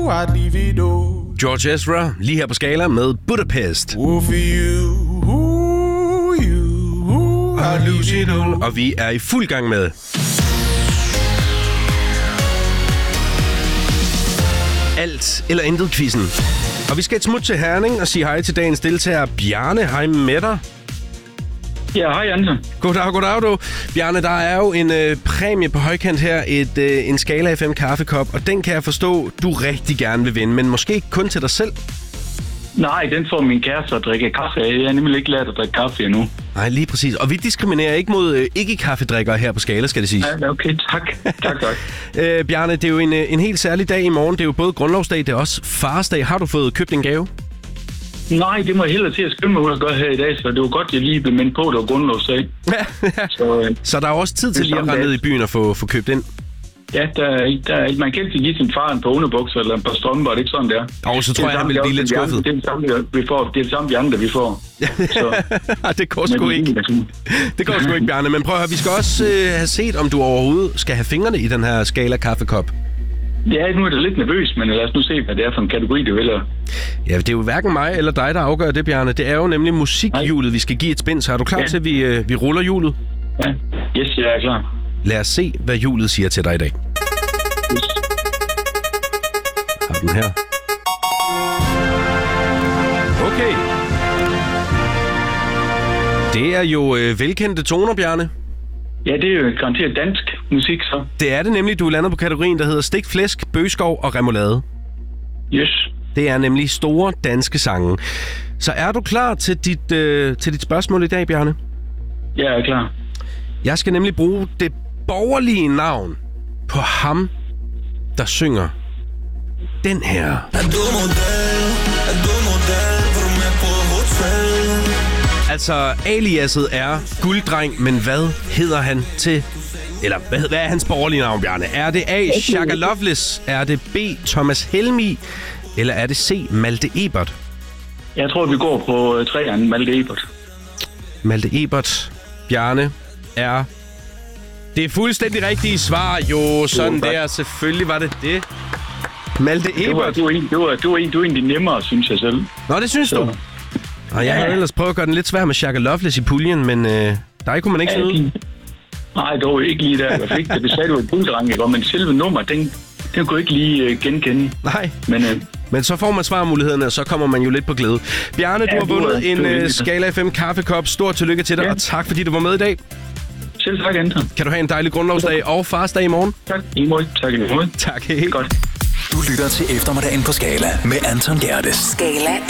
I'd leave it all. George Ezra, lige her på Skala med Budapest. Oh, for you, I'd lose it all. Og vi er i fuld gang med Alt eller Intet-quizzen. Og vi skal et smut til Herning og sige hej til dagens deltager. Bjarne, hej med dig. Ja, hej Anton. Goddag du. Bjarne, der er jo en præmie på højkant her, en Skala FM kaffekop, og den kan jeg forstå, du rigtig gerne vil vinde, men måske ikke kun til dig selv. Nej, den får min kæreste at drikke kaffe af. Jeg har nemlig ikke lært at drikke kaffe endnu. Nej, lige præcis. Og vi diskriminerer ikke mod ikke-kaffedrikkere her på Skala, skal det siges. Ja, okay, tak. Tak. Bjarne, det er jo en helt særlig dag i morgen. Det er jo både grundlovsdag, det er også farsdag. Har du fået købt en gave? Nej, det må jeg hellere til at skynde mig ud og gøre her i dag, så det var godt, jeg lige blev mindet på, at det var grundlovsdag. Ja. Så der er også tid til lige at rende ned i byen og få købt ind? Ja, man kan ikke give sin far en par underbukser eller en par strømper, det er ikke sådan, det er. Og så tror jeg, han vil blive lidt skuffet. Det er det samme, vi får. Det er det samme, vi andre, vi får. Det går sgu ikke. Det går sgu ikke, Bjarne. Men prøv at høre, vi skal også have set, om du overhovedet skal have fingrene i den her Skala kaffekop. Ja, nu er det lidt nervøs, men lad os nu se, hvad det er for en kategori, det vælger. Ja, det er jo hverken mig eller dig, der afgør det, Bjarne. Det er jo nemlig musikhjulet, vi skal give et spin. Så er du klar til, at vi ruller hjulet? Ja, yes, jeg er klar. Lad os se, hvad hjulet siger til dig i dag. Yes. Har den her. Okay. Det er jo velkendte toner, Bjarne. Ja, det er jo garanteret dansk musik, så. Det er det nemlig. Du lander på kategorien, der hedder stik, flæsk, bøgeskov og remoulade. Yes. Det er nemlig store danske sange. Så er du klar til dit spørgsmål i dag, Bjarne? Jeg er klar. Jeg skal nemlig bruge det borgerlige navn på ham, der synger den her. Altså, aliaset er Gulddreng, men hvad hedder han til... Eller hvad er hans borgerlige navn, Bjarne? Er det A. Shaka Loveless? Er det B. Thomas Helmig? Eller er det C. Malte Ebert? Jeg tror, vi går på 3'eren, Malte Ebert. Malte Ebert, Bjarne, er... Det er fuldstændig rigtige svar. Jo, sådan der. Selvfølgelig var det det. Malte Ebert. Du er en af de nemmere, synes jeg selv. Nå, det synes du? Og jeg havde ellers prøvet at gøre den lidt svær med Shaka Loveless i puljen, men der kunne man ikke snyde. Nej, dog ikke lige der. Jeg fik det. Det sagde du et Gulddreng, ikke? Men selve nummer, den kunne ikke lige genkende. Nej, men så får man svarmulighederne, og så kommer man jo lidt på glæde. Bjarne, du har vundet en Skala FM kaffekop. Stort tillykke til dig, og tak fordi du var med i dag. Selv tak, Anton. Kan du have en dejlig grundlovsdag og farsdag i morgen? Tak, i morgen. Tak, i morgen. Tak, helt godt. Du lytter til eftermiddagen på Skala med Anton Gerdes. Skala